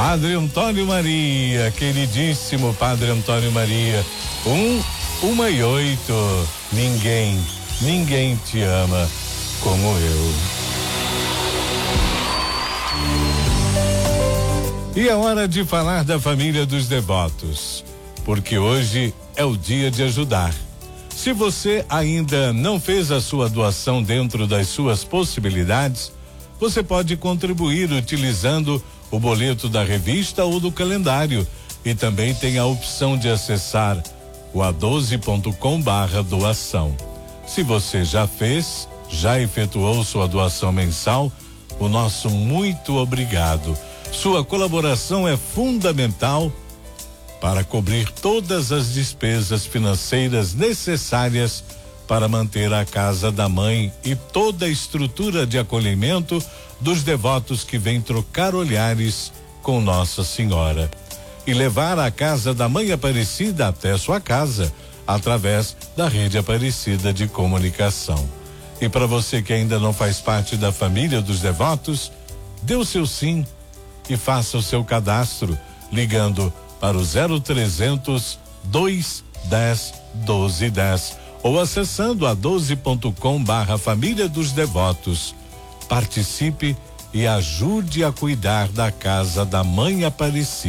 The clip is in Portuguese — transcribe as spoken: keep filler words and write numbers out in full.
Padre Antônio Maria, queridíssimo Padre Antônio Maria, um, uma e oito, ninguém, ninguém te ama como eu. E é hora de falar da família dos devotos, porque hoje é o dia de ajudar. Se você ainda não fez a sua doação dentro das suas possibilidades, você pode contribuir utilizando o boleto da revista ou do calendário, e também tem a opção de acessar o a doze ponto com barra doação. Se você já fez, já efetuou sua doação mensal, o nosso muito obrigado. Sua colaboração é fundamental para cobrir todas as despesas financeiras necessárias para manter a casa da mãe e toda a estrutura de acolhimento dos devotos que vêm trocar olhares com Nossa Senhora e levar a casa da Mãe Aparecida até sua casa através da Rede Aparecida de Comunicação. E para você que ainda não faz parte da família dos devotos, dê o seu sim e faça o seu cadastro ligando para o zero trezentos, dois dez, doze dez ou acessando a doze ponto com barra família dos devotos. Participe e ajude a cuidar da casa da Mãe Aparecida.